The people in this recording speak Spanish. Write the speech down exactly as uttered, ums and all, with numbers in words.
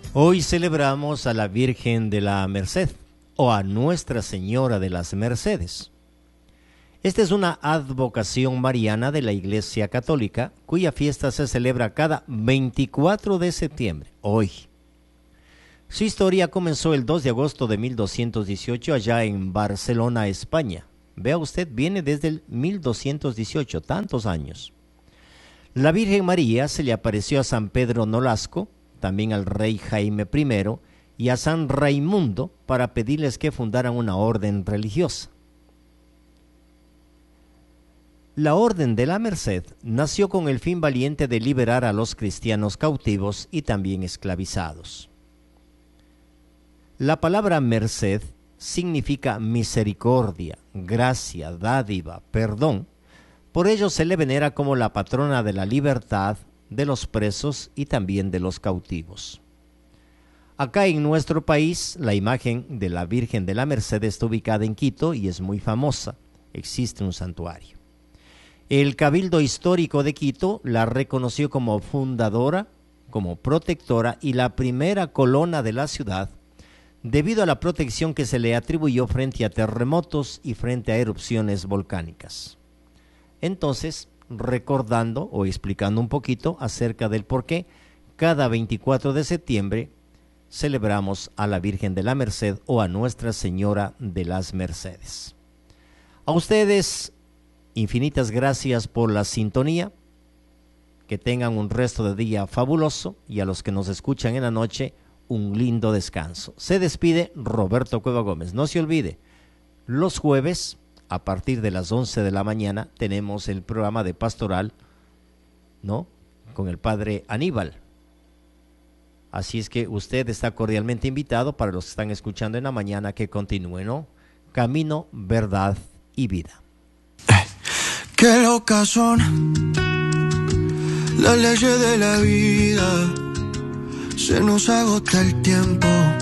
Hoy celebramos a la Virgen de la Merced o a Nuestra Señora de las Mercedes. Esta es una advocación mariana de la Iglesia Católica, cuya fiesta se celebra cada veinticuatro de septiembre, hoy. Su historia comenzó el dos de agosto de mil doscientos dieciocho allá en Barcelona, España. Vea usted, viene desde el mil doscientos dieciocho, tantos años. La Virgen María se le apareció a San Pedro Nolasco, también al rey Jaime primero y a San Raimundo para pedirles que fundaran una orden religiosa. La Orden de la Merced nació con el fin valiente de liberar a los cristianos cautivos y también esclavizados. La palabra merced significa misericordia, gracia, dádiva, perdón. Por ello se le venera como la patrona de la libertad, de los presos y también de los cautivos. Acá en nuestro país, la imagen de la Virgen de la Merced está ubicada en Quito y es muy famosa. Existe un santuario. El Cabildo Histórico de Quito la reconoció como fundadora, como protectora y la primera colona de la ciudad, debido a la protección que se le atribuyó frente a terremotos y frente a erupciones volcánicas. Entonces, recordando o explicando un poquito acerca del por qué, cada veinticuatro de septiembre celebramos a la Virgen de la Merced o a Nuestra Señora de las Mercedes. A ustedes, infinitas gracias por la sintonía, que tengan un resto de día fabuloso y a los que nos escuchan en la noche, un lindo descanso. Se despide Roberto Cueva Gómez. No se olvide, los jueves a partir de las once de la mañana tenemos el programa de pastoral, ¿no?, con el padre Aníbal. Así es que usted está cordialmente invitado, para los que están escuchando en la mañana, que continúe, ¿no? Camino, verdad y vida. Qué locas son las leyes de la vida, se nos agota el tiempo.